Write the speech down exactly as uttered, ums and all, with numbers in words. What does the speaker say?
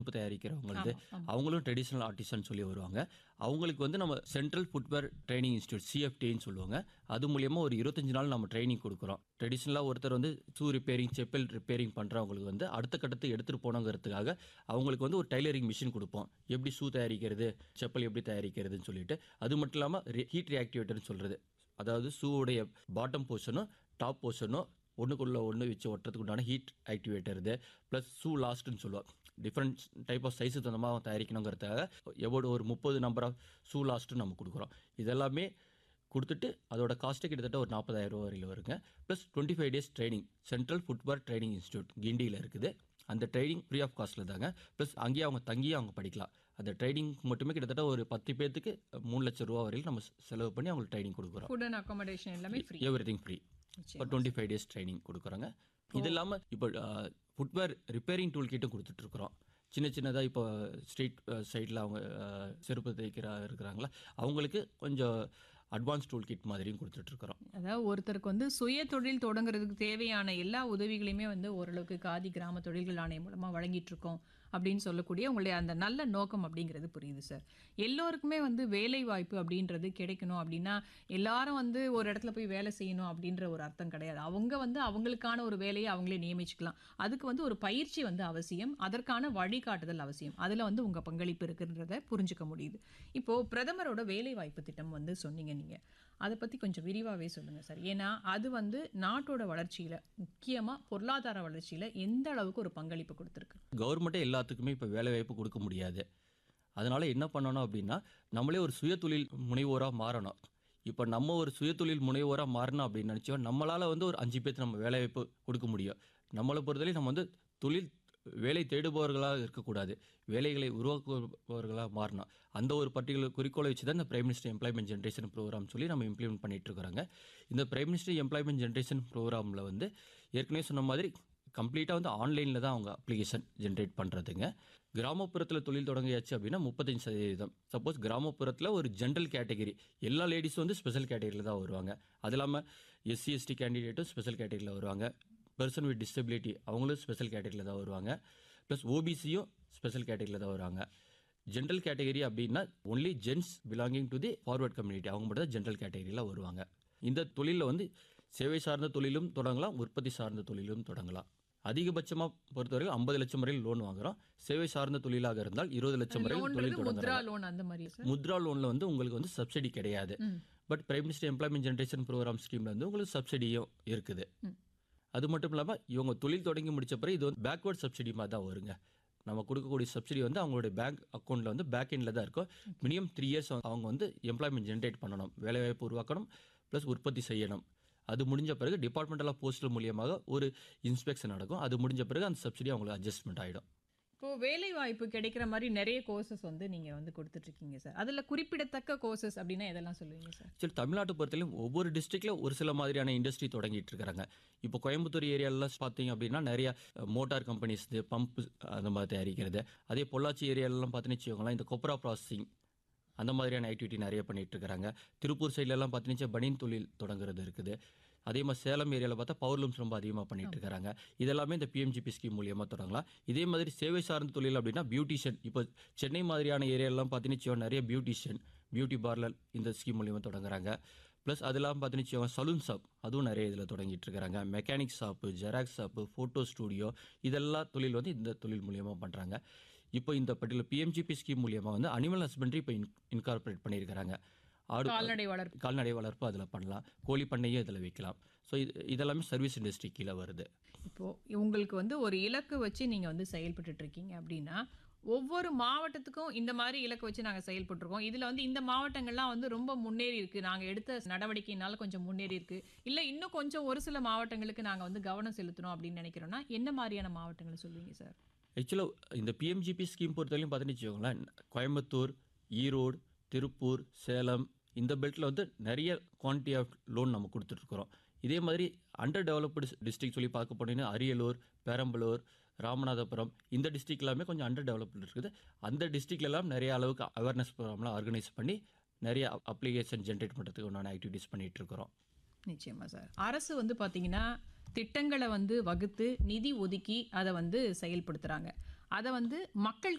உப்பு தயாரிக்கிறவங்களது ஆமா, ஆமா. அவங்களும் ட்ரெடிஷ்னல் ஆர்டிஸ்ட்னு சொல்லி வருவாங்க. அவங்களுக்கு வந்து நம்ம சென்ட்ரல் ஃபுட்வேர் ட்ரெய்னிங் இன்ஸ்டியூட் சிஎஃப்டின்னு சொல்லுவாங்க. அது மூலியமா ஒரு இருபத்தஞ்சு நாள் நம்ம ட்ரெய்னிங் குடுக்குறோம். ட்ரெடிஷ்னலா ஒருத்தர் வந்து ஷூ ரிப்பேரிங், செப்பல் ரிப்பேரிங் பண்றவங்களுக்கு வந்து அடுத்த கட்டத்துக்கு எடுத்துட்டு போகணுங்கிறதுக்காக அவங்களுக்கு வந்து ஒரு டைலரிங் மிஷின் குடுப்போம். எப்படி ஷூ தயாரிக்கிறது, செப்பல் எப்படி தயாரிக்கிறதுன்னு சொல்லிட்டு. அது மட்டும் இல்லாம ரி ஹீட் ரியாக்டிவேட்டர்னு சொல்றது. அதாவது ஷூவுடைய பாட்டம் போர்ஷனும், டாப் போர்ஷனும் ஒண்ணுக்குள்ள ஒண்ணு வச்சு ஒட்டுறதுக்கு உண்டான ஹீட் ஆக்டிவேட்டர் இது. பிளஸ் ஷூ லாஸ்ட்ன்னு சொல்லுவோம். டிஃப்ரெண்ட் டைப் ஆஃப் சைஸுக்கு தகுந்த மாதிரி தயாரிக்கணுங்கிறதுக்காக எவ்வளோ ஒரு முப்பது நம்பர் ஆஃப் ஷூ லாஸ்ட்டு நம்ம கொடுக்குறோம். இதெல்லாமே கொடுத்துட்டு அதோட காஸ்ட்டு கிட்டத்தட்ட ஒரு நாற்பதாயிரம் ரூபா வரையில் வருங்க. Plus twenty five days training central footwear training institute கிண்டியில் இருக்குது. அந்த ட்ரைனிங் ஃப்ரீ ஆஃப் காஸ்ட்டில் தாங்க. ப்ளஸ் அங்கேயே அவங்க தங்கியே அவங்க படிக்கலாம். அந்த ட்ரைனிங் மட்டுமே கிட்டத்தட்ட ஒரு பத்து பேர்த்துக்கு மூணு லட்சம் ரூபா வரையில் நம்ம செலவு பண்ணி அவங்களுக்கு ட்ரைனிங் கொடுக்குறோம். ஃபுட் அண்ட் அகாமடேஷன் எல்லாமே ஃப்ரீ. Every thing free. இப்போ டுவெண்ட்டி ஃபைவ் டேஸ் ட்ரைனிங் கொடுக்குறோங்க. இது இல்லாமல் இப்போ ஃபுட்வேர் ரிப்பேரிங் டூல் கிட்டும் கொடுத்துட்ருக்குறோம். சின்ன சின்னதாக இப்போ ஸ்ட்ரீட் சைடில் அவங்க அஹ், செருப்பு தைக்கிற இருக்கிறாங்களா, அவங்களுக்கு கொஞ்சம் அட்வான்ஸ் டூல் கிட் மாதிரியும் கொடுத்துட்ருக்குறோம். அதாவது ஒருத்தருக்கு வந்து சுய தொழில் தொடங்குறதுக்கு தேவையான எல்லா உதவிகளையுமே வந்து ஓரளவுக்கு காதி கிராம தொழில்கள் ஆணையம் மூலமாக வழங்கிட்டு இருக்கோம் அப்படின்னு சொல்லக்கூடிய உங்களுடைய அந்த நல்ல நோக்கம் அப்படிங்கிறது புரியுது சார். எல்லோருக்குமே வந்து வேலை வாய்ப்பு அப்படின்றது கிடைக்கணும் அப்படின்னா எல்லாரும் வந்து ஒரு இடத்துல போய் வேலை செய்யணும் அப்படின்ற ஒரு அர்த்தம் கிடையாது. அவங்க வந்து அவங்களுக்கான ஒரு வேலையை அவங்களே நியமிச்சுக்கலாம். அதுக்கு வந்து ஒரு பயிற்சி வந்து அவசியம், அதற்கான வழிகாட்டுதல் அவசியம். அதில் வந்து உங்கள் பங்களிப்பு இருக்குன்றத புரிஞ்சுக்க முடியுது. இப்போது பிரதமரோட வேலை வாய்ப்பு திட்டம் வந்து சொன்னீங்க நீங்கள், அதை பற்றி கொஞ்சம் விரிவாகவே சொல்லுங்கள் சார். ஏன்னா அது வந்து நாட்டோட வளர்ச்சியில், முக்கியமாக பொருளாதார வளர்ச்சியில் எந்த அளவுக்கு ஒரு பங்களிப்பு கொடுத்துருக்கு? கவர்மெண்ட்டே எல்லாத்துக்குமே இப்போ வேலை வாய்ப்பு கொடுக்க முடியாது. அதனால என்ன பண்ணணும் அப்படின்னா, நம்மளே ஒரு சுயதொழில் முனைவோராக மாறணும். இப்போ நம்ம ஒரு சுயதொழில் முனைவோராக மாறணும் அப்படின்னு நினச்சோம், நம்மளால் வந்து ஒரு அஞ்சு பேருக்கு நம்ம வேலை வாய்ப்பு கொடுக்க முடியும். நம்மளை பொறுத்தவரை நம்ம வந்து தொழில் வேலை தேடுபவர்களாக இருக்கக்கூடாது, வேலைகளை உருவாக்குபவர்களாக மாறணும். அந்த ஒரு பர்டிகுலர் குறிக்கோளை வச்சு தான் இந்த prime minister employment generation program சொல்லி நம்ம இம்ப்ளிமெண்ட் பண்ணிட்டு இருக்கிறோங்க. இந்த பிரைம் மினிஸ்டர் எம்ப்ளாய்மெண்ட் ஜென்ரேஷன் ப்ரோக்ராமில் வந்து ஏற்கனவே சொன்ன மாதிரி கம்ப்ளீட்டாக வந்து ஆன்லைனில் தான் அவங்க அப்ளிகேஷன் ஜென்ரேட் பண்ணுறதுங்க. கிராமப்புறத்தில் தொழில் தொடங்கியாச்சு அப்படின்னா முப்பத்தஞ்சு சதவீதம். சப்போஸ் கிராமப்புறத்தில் ஒரு ஜென்ரல் கேட்டகரி, எல்லா லேடிஸும் வந்து ஸ்பெஷல் கேட்டகரியில் தான் வருவாங்க. அது இல்லாமல் எஸ்சி எஸ்டி கேண்டிடேட்டும் ஸ்பெஷல் கேட்டகரியில் வருவாங்க. பர்சன் வித் டிசபிலிட்டி அவங்களும் ஸ்பெஷல் கேட்டகரியில் தான் வருவாங்க. ப்ளஸ் ஓபிசியும் ஸ்பெஷல் கேட்டகரியில் தான் வருவாங்க. ஜென்ரல் கேட்டகரி அப்படின்னா only gents belonging to the forward community, அவங்க மட்டும் தான் ஜென்ரல் கேட்டகரியில் வருவாங்க. இந்த தொழிலில் வந்து சேவை சார்ந்த தொழிலும் தொடங்கலாம், உற்பத்தி சார்ந்த தொழிலும் தொடங்கலாம். அதிகபட்சமாக பொறுத்தவரைக்கும் ஐம்பது லட்சம் வரையில் லோன் வாங்குறோம். சேவை சார்ந்த தொழிலாக இருந்தால் இருபது லட்சம் வரையில் தொழில் முத்ரா தொடங்கலாம். லோன் அந்த மாதிரி சார். முத்ரா லோனில் வந்து உங்களுக்கு வந்து சப்சிடி கிடையாது. But prime minister employment generation program ஸ்கீமில் வந்து உங்களுக்கு சப்சிடியும் இருக்குது. அது மட்டும் இல்லாமல் இவங்க தொழில் தொடங்கி முடிச்ச பிறகு இது வந்து பேக்வர்ட் சப்சிடி மாதிரி தான் வருங்க. நம்ம கொடுக்கக்கூடிய சப்சிடி வந்து அவங்களுடைய பேங்க் அக்கௌண்ட்டில் வந்து பேக் எண்டில் தான் இருக்கும். மினிமம் த்ரீ இயர்ஸ் அவங்க வந்து எம்ப்ளாய்மெண்ட் ஜென்ரேட் பண்ணணும், வேலைவாய்ப்பு உருவாக்கணும், ப்ளஸ் உற்பத்தி செய்யணும். அது முடிஞ்ச பிறகு டிபார்ட்மெண்டல் ஆஃப் போஸ்டல் மூலியமாக ஒரு இன்ஸ்பெக்ஷன் நடக்கும். அது முடிஞ்ச பிறகு அந்த சப்சிடி அவங்களுக்கு அட்ஜஸ்ட்மெண்ட் ஆகிடும். இப்போ வேலை வாய்ப்பு கிடைக்கிற மாதிரி நிறைய கோர்சஸ் வந்து நீங்க வந்து கொடுத்துட்டு இருக்கீங்க சார். அதுல குறிப்பிடத்தக்க கோர்சஸ் அப்படின்னா எதெல்லாம் சொல்லுவீங்க சார்? சரி, தமிழ்நாட்டை பொறுத்தவரையும் ஒவ்வொரு டிஸ்ட்ரிக்ட்ல ஒரு சில மாதிரியான இண்டஸ்ட்ரி தொடங்கிட்டு இருக்காங்க. இப்போ கோயம்புத்தூர் ஏரியாலாம் பார்த்தீங்க அப்படின்னா நிறைய மோட்டார் கம்பெனிஸ், பம்ப் அந்த மாதிரி தயாரிக்கிறது. அதே பொள்ளாச்சி ஏரியாலலாம் பார்த்தீங்கன்னு வச்சுக்கோங்களேன், இந்த கொப்ரா ப்ராசஸிங் அந்த மாதிரியான ஆக்டிவிட்டி நிறைய பண்ணிட்டு இருக்காங்க. திருப்பூர் சைட்லலாம் பார்த்தீங்கன்னா பனியன் தொழில் தொடங்குறது இருக்குது. அதே மாதிரி சேலம் ஏரியாவில் பார்த்தா பவர்லூம்ஸ் ரொம்ப அதிகமாக பண்ணிட்டு இருக்காங்க. இதெல்லாமே இந்த பிஎம்ஜிபி ஸ்கீம் மூலியமாக தொடங்கலாம். இதே மாதிரி சேவை சார்ந்த தொழில் அப்படின்னா பியூட்டிஷியன், இப்போ சென்னை மாதிரியான ஏரியாலாம் பார்த்தீங்கன்னா நிறைய பியூட்டிஷியன், பியூட்டி பார்லர் இந்த ஸ்கீம் மூலியமாக தொடங்குறாங்க. ப்ளஸ் அதெல்லாம் பார்த்தீங்கன்னா சலூன் ஷாப் அதுவும் நிறைய இதில் தொடங்கிட்டு இருக்காங்க. Mechanic shop, xerox shop, photo studio, இதெல்லாம் தொழில் வந்து இந்த தொழில் மூலியமாக பண்ணுறாங்க. இப்போ இந்த பர்டிகுலர் பிஎம்ஜிபி ஸ்கீம் மூலியமாக வந்து அனிமல் ஹஸ்பண்ட்ரி இப்போ இன்கார்பரேட் பண்ணியிருக்கிறாங்க. ஆடு கால்நடை வளர்ப்பு கால்நடை வளர்ப்பு அதில் பண்ணலாம், கோழி பண்ணையும் இதில் வைக்கலாம். ஸோ இது இதெல்லாமே சர்வீஸ் இண்டஸ்ட்ரி கீழே வருது. இப்போ உங்களுக்கு வந்து ஒரு இலக்கு வச்சு நீங்க வந்து செயல்பட்டு இருக்கீங்க அப்படின்னா ஒவ்வொரு மாவட்டத்துக்கும் இந்த மாதிரி இலக்கு வச்சு நாங்கள் செயல்பட்டுருக்கோம், இதில் வந்து இந்த மாவட்டங்கள்லாம் வந்து ரொம்ப முன்னேறி இருக்குது, நாங்கள் எடுத்த நடவடிக்கையினால கொஞ்சம் முன்னேறி இருக்குது, இல்லை இன்னும் கொஞ்சம் ஒரு சில மாவட்டங்களுக்கு நாங்கள் வந்து கவனம் செலுத்தணும் அப்படின்னு நினைக்கிறோன்னா என்ன மாதிரியான மாவட்டங்களை சொல்லுவீங்க சார்? ஆக்சுவலாக இந்த பிஎம்ஜிபி ஸ்கீம் பொறுத்தவரையும் பார்த்தீங்கன்னு வச்சுக்கோங்களேன், கோயம்புத்தூர், ஈரோடு, திருப்பூர், சேலம் இந்த பெல்ட்டில் வந்து நிறைய குவான்டிட்டி ஆஃப் லோன் நம்ம கொடுத்துட்ருக்குறோம். இதே மாதிரி அண்டர் டெவலப்டு டிஸ்ட்ரிக்ட் சொல்லி பார்க்க போனீங்கன்னா அரியலூர், பெரம்பலூர், ராமநாதபுரம் இந்த டிஸ்ட்ரிக்ட் எல்லாமே கொஞ்சம் அண்டர் டெவலப்டு இருக்குது. அந்த டிஸ்ட்ரிக்ட்லாம் நிறைய அளவுக்கு அவேர்னஸ் ப்ரோக்ராம்லாம் ஆர்கனைஸ் பண்ணி நிறைய அப்ளிகேஷன் ஜென்ரேட் பண்ணுறதுக்கு உண்டான ஆக்டிவிட்டீஸ் பண்ணிகிட்டு இருக்கிறோம். நிச்சயமா சார். அரசு வந்து பார்த்தீங்கன்னா திட்டங்களை வந்து வகுத்து நிதி ஒதுக்கி அதை வந்து செயல்படுத்துகிறாங்க. அதை வந்து மக்கள்